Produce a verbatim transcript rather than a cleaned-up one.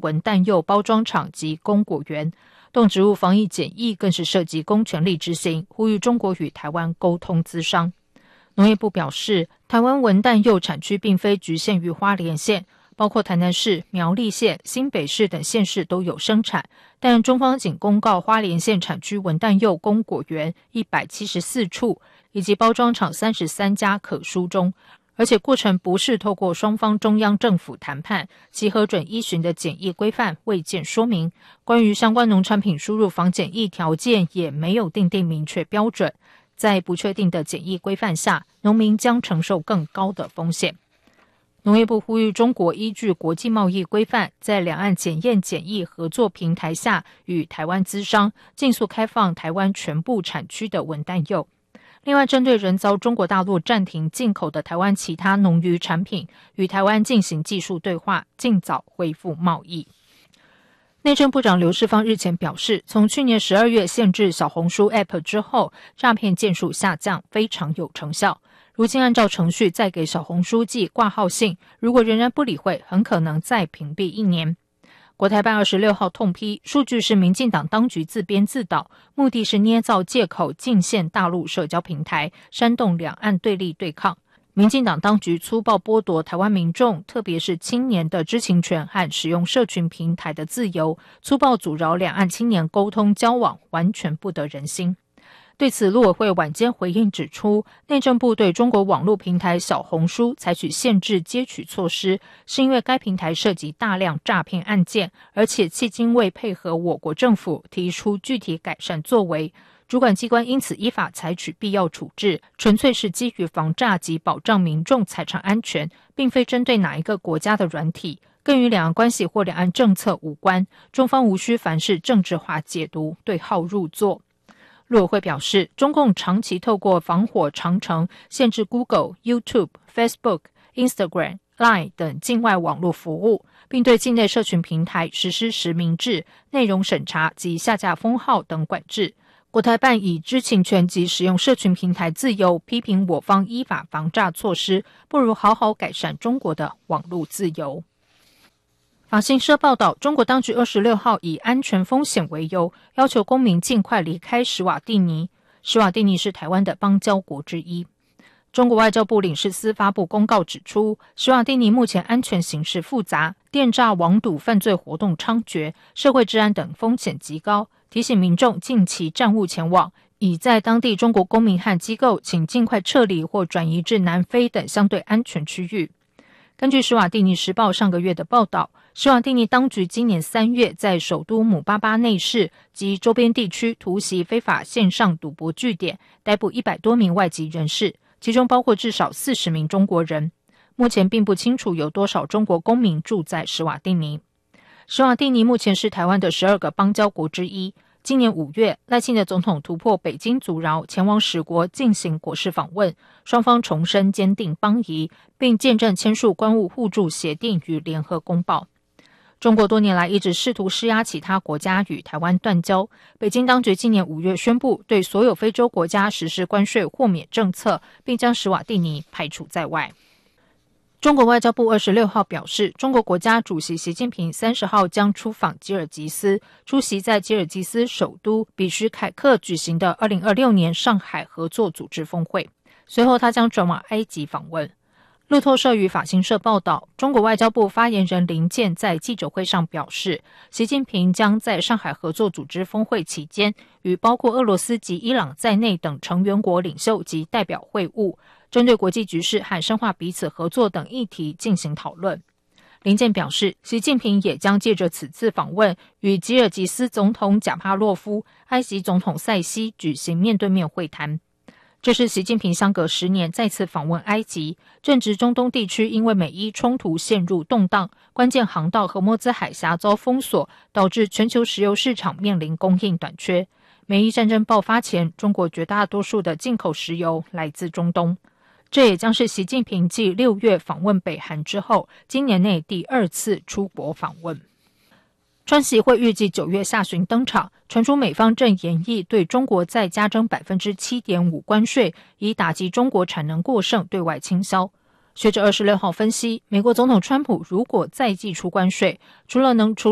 文旦柚包装厂及供果园。动植物防疫检疫更是涉及公权力执行，呼吁中国与台湾沟通咨商。农业部表示，台湾文旦柚产区并非局限于花莲县，包括台南市、苗栗县、新北市等县市都有生产，但中方仅公告花莲县产区文旦柚供果园一百七十四处，以及包装厂三十三家可书中，而且过程不是透过双方中央政府谈判，其核准依循的检疫规范未见说明。关于相关农产品输入防检疫条件也没有订定明确标准，在不确定的检疫规范下，农民将承受更高的风险。农业部呼吁中国依据国际贸易规范，在两岸检验检疫合作平台下与台湾咨商，尽速开放台湾全部产区的文旦柚。另外，针对仍遭中国大陆暂停进口的台湾其他农渔产品，与台湾进行技术对话，尽早恢复贸易。内政部长刘世芳日前表示，从去年十二月限制小红书 App 之后，诈骗件数下降，非常有成效。如今按照程序再给小红书寄挂号信，如果仍然不理会，很可能再屏蔽一年。国台办二十六号痛批，数据是民进党当局自编自导，目的是捏造借口禁限大陆社交平台，煽动两岸对立对抗。民进党当局粗暴剥夺台湾民众，特别是青年的知情权和使用社群平台的自由，粗暴阻挠两岸青年沟通交往，完全不得人心。对此，陆委会晚间回应指出，内政部对中国网络平台小红书采取限制接取措施，是因为该平台涉及大量诈骗案件，而且迄今未配合我国政府提出具体改善作为，主管机关因此依法采取必要处置，纯粹是基于防诈及保障民众财产安全，并非针对哪一个国家的软体，更与两岸关系或两岸政策无关，中方无需凡事政治化解读，对号入座。陆委会表示，中共长期透过防火长城限制 Google、YouTube、Facebook、Instagram、Line 等境外网络服务，并对境内社群平台实施实名制、内容审查及下架封号等管制。国台办以知情权及使用社群平台自由批评我方依法防诈措施，不如好好改善中国的网络自由。法新社报道，中国当局二十六号以安全风险为由，要求公民尽快离开史瓦蒂尼。史瓦蒂尼是台湾的邦交国之一。中国外交部领事司发布公告指出，史瓦蒂尼目前安全形势复杂，电诈、网赌犯罪活动猖獗，社会治安等风险极高，提醒民众近期暂勿前往，已在当地中国公民和机构请尽快撤离或转移至南非等相对安全区域。根据史瓦蒂尼时报上个月的报道，史瓦蒂尼当局今年三月在首都姆巴巴内市及周边地区突袭非法线上赌博据点，逮捕一百多名外籍人士，其中包括至少四十名中国人。目前并不清楚有多少中国公民住在史瓦蒂尼。史瓦蒂尼目前是台湾的十二个邦交国之一。今年五月，赖清德总统突破北京阻挠，前往史国进行国事访问，双方重申坚定邦谊，并见证签署关务互助协定与联合公报。中国多年来一直试图施压其他国家与台湾断交，北京当局今年五月宣布对所有非洲国家实施关税豁免政策，并将史瓦蒂尼排除在外。中国外交部二十六号表示，中国国家主席习近平三十号将出访吉尔吉斯，出席在吉尔吉斯首都比什凯克举行的二零二六年上海合作组织峰会。随后他将转往埃及访问。路透社与法新社报道，中国外交部发言人林健在记者会上表示，习近平将在上海合作组织峰会期间，与包括俄罗斯及伊朗在内等成员国领袖及代表会晤，针对国际局势和深化彼此合作等议题进行讨论。林健表示，习近平也将借着此次访问，与吉尔吉斯总统贾帕洛夫、埃及总统塞西举行面对面会谈。这是习近平相隔十年再次访问埃及，正值中东地区因为美伊冲突陷入动荡，关键航道荷默兹海峡遭封锁，导致全球石油市场面临供应短缺。美伊战争爆发前，中国绝大多数的进口石油来自中东。这也将是习近平继六月访问北韩之后，今年内第二次出国访问。川习会预计九月下旬登场，传出美方正研议对中国再加征 百分之七点五 关税，以打击中国产能过剩对外倾销。学者二十六号分析，美国总统川普如果再祭出关税，除了能处